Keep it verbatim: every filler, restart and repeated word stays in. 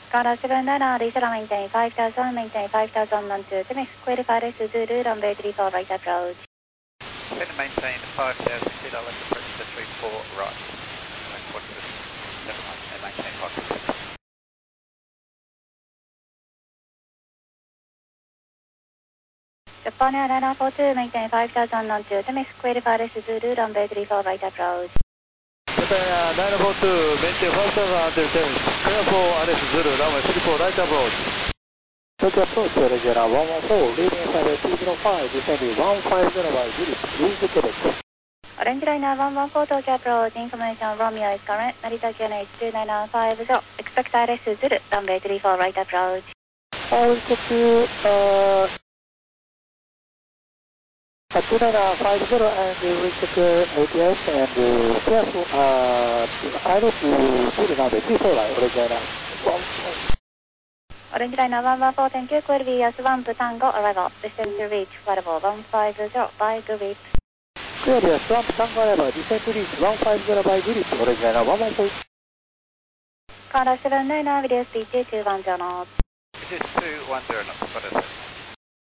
Contact seven nine nine, Lisa, maintain five thousand, maintain five thousand on two, Timex, clear Paris, Zulu, runway three four, right approach. Seven maintain five thousand, feet, I'll left approach to three four, right. What's this? seven nine, and maintain five thousand. Japan Air nine nine four two, maintain five thousand on two, Timex, clear Paris, Zulu, runway three four, right approach. Japan Air nine nine four two, maintain five thousand until Timex, clear for Alice Zulu, runway three four, right approach. Tokyo approach, Regina one one four, leading flight two zero five, descending one five zero by Zurich, please Quebec. Orange Liner one one four, Tokyo approach, information Romeo is current, Narita Q N H two nine nine five zero, expect I R S Zulu, runway three four, right approach. I will check you, uh, at two nine nine five zero and we will check uh, A T S and uh, careful, uh, I R S Zulu, runway three four, right, Orange Liner one four. Orange Liner one one four, thank you, clear V S one Tango, arrival, distance to reach, flight level one five zero by Group. Clear V S one Tango, arrival, descent to reach one five zero by Group, Orange Liner one one four. Contact seven nine nine, video speed two two one zero knots. This is two one zero knots, got it.